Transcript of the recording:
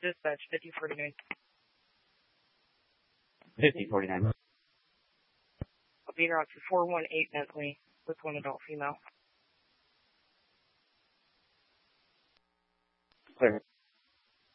Dispatch 5049. 5049. I'll be here out to 418 Bentley with one adult female.